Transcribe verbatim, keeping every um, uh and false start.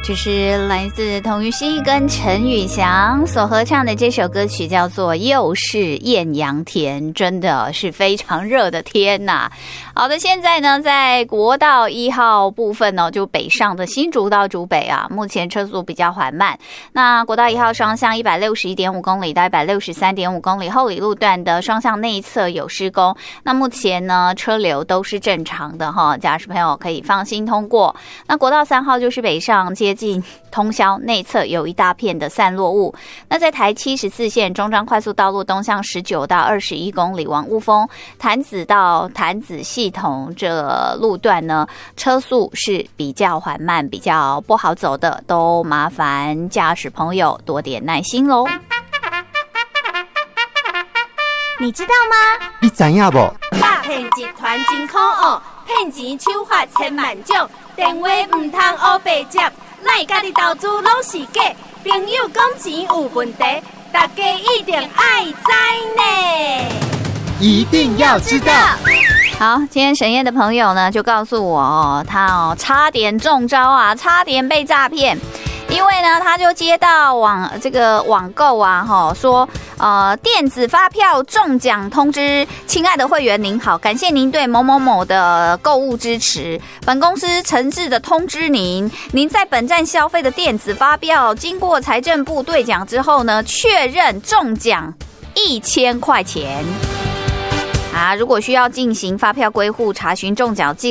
这是来自童予希跟陈宇翔所合唱的这首歌曲，叫做《又是艳阳天》，真的是非常热的天呐、啊。好的，现在呢，在国道一号部分呢、哦，就北上的新竹到竹北啊，目前车速比较缓慢。那国道一号双向一百六十一点五公里到一百六十三点五公里，后里路段的双向内侧有施工。那目前呢，车流都是正常的哈，驾驶朋友可以放心通过。那国道三号就是北上接近通霄内侧有一大片的散落物。那在台七十四线中彰快速道路东向十九到二十一公里往雾峰潭子到潭子系统这路段呢，车速是比较缓慢，比较不好走的，都麻烦驾驶朋友多点耐心咯。 你知道吗？ 你知影无？ 诈骗集团真可恶，骗钱手法千万种，电话唔通黑白接，咱家己投资拢是假，朋友讲钱有问题，大家一定爱知呢， 一定要知道。 好，今天沈燕的朋友呢，就告诉我哦，他哦差点中招啊，差点被诈骗。因为呢，他就接到网这个网购啊，哈，说呃电子发票中奖通知，亲爱的会员您好，感谢您对某某某的购物支持，本公司诚挚的通知您，您在本站消费的电子发票经过财政部兑奖之后呢，确认中奖一千块钱。啊，如果需要进行发票归户查询中奖记